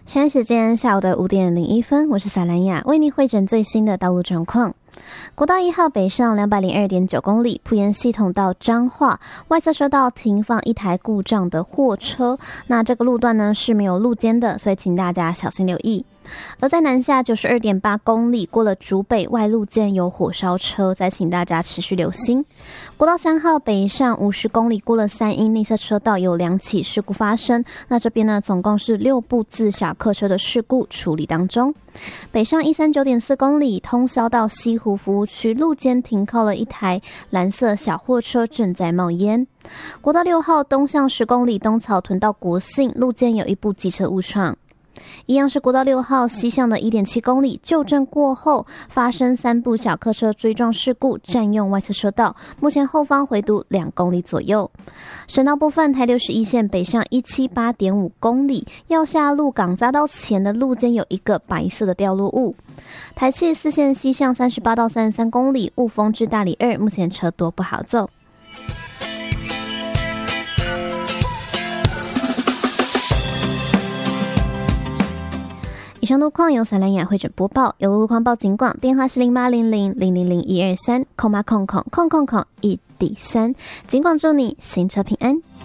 现在时间下午的5:01，我是萨兰雅，为您汇整最新的道路状况。国道1号北上202.9公里，埔盐系统到彰化外侧车道停放一台故障的货车，那这个路段呢是没有路肩的，所以请大家小心留意。而在南下92.8公里，过了竹北外路肩有火烧车，再请大家持续留心。国道3号北上50公里，过了3英内侧车道有2起事故发生，那这边呢总共是6部自小客车的事故处理当中。北上139.4公里，通霄到西湖服务区路肩停靠了一台蓝色小货车，正在冒烟。国道6号东向10公里，东草屯到国信路肩有一部机车误闯。一样是国道6号西向的1.7公里，旧正过后发生3部小客车追撞事故，占用外侧车道，目前后方回堵2公里左右。省道部分，台61线北上178.5公里，要下鹿港匝道前的路肩有一个白色的掉落物。台74线西向38到33公里，雾峰至大里2，目前车多不好走。以上路况由萨兰雅汇整播报，有路况报警广，电话是0800000123，08000001D3。警广祝你行车平安。